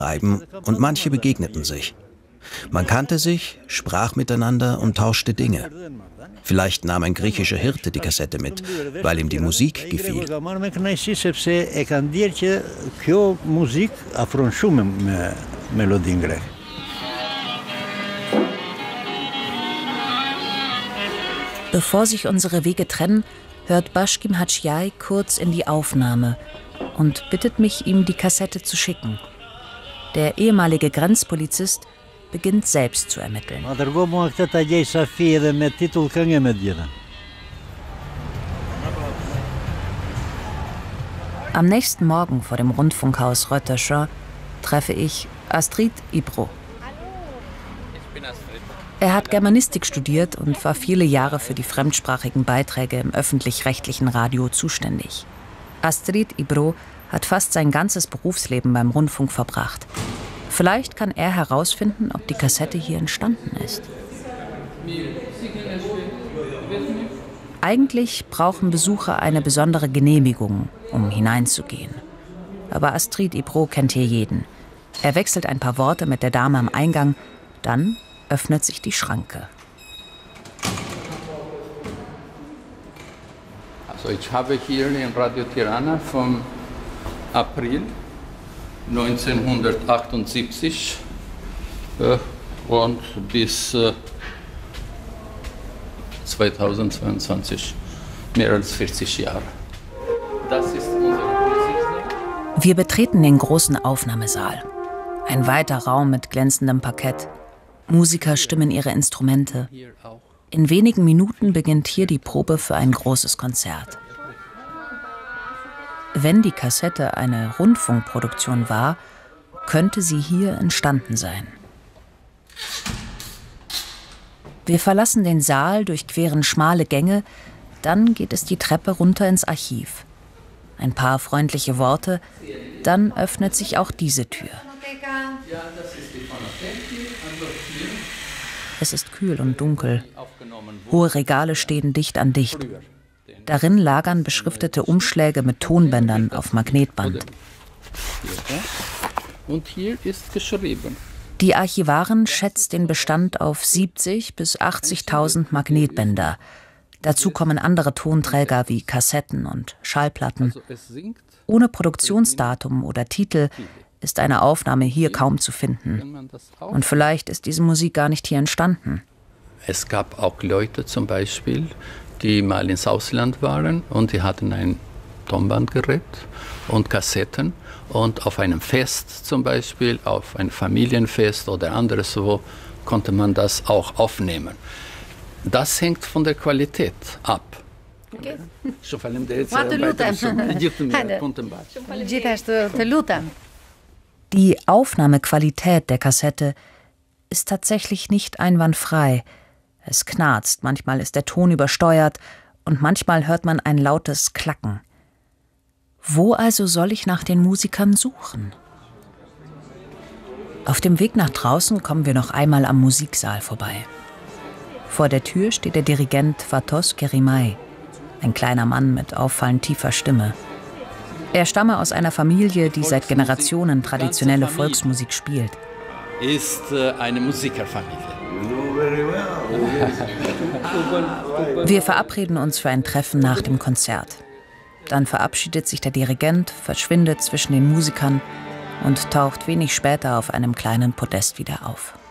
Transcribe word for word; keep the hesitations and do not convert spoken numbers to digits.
schreiben und manche begegneten sich. Man kannte sich, sprach miteinander und tauschte Dinge. Vielleicht nahm ein griechischer Hirte die Kassette mit, weil ihm die Musik gefiel. Bevor sich unsere Wege trennen, hört Bashkim Hachiai kurz in die Aufnahme und bittet mich, ihm die Kassette zu schicken. Der ehemalige Grenzpolizist beginnt selbst zu ermitteln. Am nächsten Morgen vor dem Rundfunkhaus Rötterschau treffe ich Astrid Ibro. Er hat Germanistik studiert und war viele Jahre für die fremdsprachigen Beiträge im öffentlich-rechtlichen Radio zuständig. Astrid Ibro hat fast sein ganzes Berufsleben beim Rundfunk verbracht. Vielleicht kann er herausfinden, ob die Kassette hier entstanden ist. Eigentlich brauchen Besucher eine besondere Genehmigung, um hineinzugehen. Aber Astrid Ibro kennt hier jeden. Er wechselt ein paar Worte mit der Dame am Eingang, dann öffnet sich die Schranke. Also ich habe hier in Radio Tirana vom April neunzehnhundertachtundsiebzig äh, und bis äh, zweitausendzweiundzwanzig, mehr als vierzig Jahre. Das ist unsere Musik. Wir betreten den großen Aufnahmesaal. Ein weiter Raum mit glänzendem Parkett. Musiker stimmen ihre Instrumente. In wenigen Minuten beginnt hier die Probe für ein großes Konzert. Wenn die Kassette eine Rundfunkproduktion war, könnte sie hier entstanden sein. Wir verlassen den Saal, durchqueren schmale Gänge, dann geht es die Treppe runter ins Archiv. Ein paar freundliche Worte, dann öffnet sich auch diese Tür. Es ist kühl und dunkel. Hohe Regale stehen dicht an dicht. Darin lagern beschriftete Umschläge mit Tonbändern auf Magnetband. Und hier ist geschrieben. Die Archivarin schätzt den Bestand auf siebzig bis achtzigtausend Magnetbänder. Dazu kommen andere Tonträger wie Kassetten und Schallplatten. Ohne Produktionsdatum oder Titel ist eine Aufnahme hier kaum zu finden. Und vielleicht ist diese Musik gar nicht hier entstanden. Es gab auch Leute zum Beispiel, die mal ins Ausland waren und die hatten ein Tonbandgerät und Kassetten. Und auf einem Fest zum Beispiel, auf ein Familienfest oder anderswo, konnte man das auch aufnehmen. Das hängt von der Qualität ab. Die Aufnahmequalität der Kassette ist tatsächlich nicht einwandfrei. Es knarzt, manchmal ist der Ton übersteuert und manchmal hört man ein lautes Klacken. Wo also soll ich nach den Musikern suchen? Auf dem Weg nach draußen kommen wir noch einmal am Musiksaal vorbei. Vor der Tür steht der Dirigent Vatos Kerimai, ein kleiner Mann mit auffallend tiefer Stimme. Er stamme aus einer Familie, die seit Generationen traditionelle Volksmusik spielt. Ist äh, eine Musikerfamilie. Wir verabreden uns für ein Treffen nach dem Konzert. Dann verabschiedet sich der Dirigent, verschwindet zwischen den Musikern und taucht wenig später auf einem kleinen Podest wieder auf.